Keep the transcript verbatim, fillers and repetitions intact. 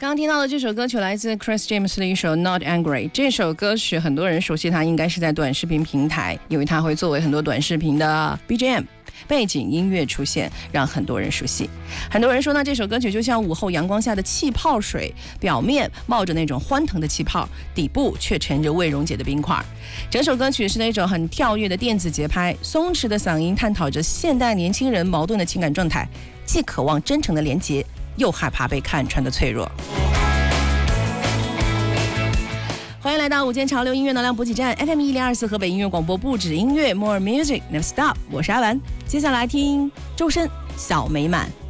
刚刚听到的这首歌曲来自 Chris James 的一首 Not Angry。 这首歌曲很多人熟悉，它应该是在短视频平台，因为它会作为很多短视频的 B G M 背景音乐出现，让很多人熟悉。很多人说呢，这首歌曲就像午后阳光下的气泡水，表面冒着那种欢腾的气泡，底部却盛着未溶解的冰块。整首歌曲是那种很跳跃的电子节拍，松弛的嗓音探讨着现代年轻人矛盾的情感状态，既渴望真诚的连结，又害怕被看穿的脆弱。欢迎来到午间潮流音乐能量补给站 F M 一零二四河北音乐广播，不止音乐 More Music Never Stop。 我是阿兰，接下来听周深小美满。